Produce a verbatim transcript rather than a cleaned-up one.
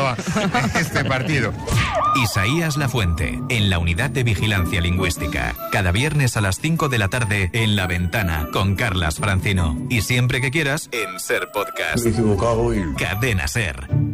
a este partido. Isaías Lafuente, en la Unidad de Vigilancia Lingüística. Cada viernes a las cinco de la tarde en La Ventana con Carlas Francino. Y siempre que quieras, en Ser Podcast. Me he equivocado y... Cadena Ser.